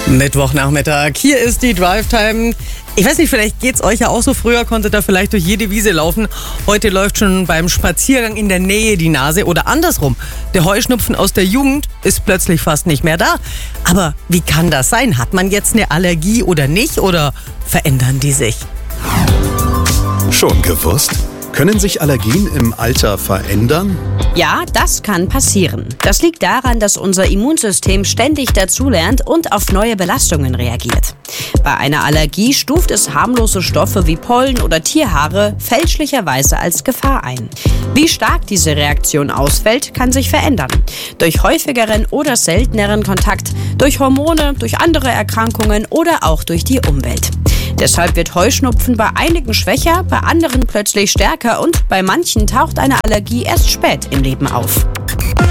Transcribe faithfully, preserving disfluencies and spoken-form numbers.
Mittwochnachmittag, hier ist die Drive-Time. Ich weiß nicht, vielleicht geht's euch ja auch so. Früher konntet ihr vielleicht durch jede Wiese laufen. Heute läuft schon beim Spaziergang in der Nähe die Nase. Oder andersrum, der Heuschnupfen aus der Jugend ist plötzlich fast nicht mehr da. Aber wie kann das sein? Hat man jetzt eine Allergie oder nicht? Oder verändern die sich? Schon gewusst? Können sich Allergien im Alter verändern? Ja, das kann passieren. Das liegt daran, dass unser Immunsystem ständig dazulernt und auf neue Belastungen reagiert. Bei einer Allergie stuft es harmlose Stoffe wie Pollen oder Tierhaare fälschlicherweise als Gefahr ein. Wie stark diese Reaktion ausfällt, kann sich verändern. Durch häufigeren oder selteneren Kontakt, durch Hormone, durch andere Erkrankungen oder auch durch die Umwelt. Deshalb wird Heuschnupfen bei einigen schwächer, bei anderen plötzlich stärker und bei manchen taucht eine Allergie erst spät im Leben auf.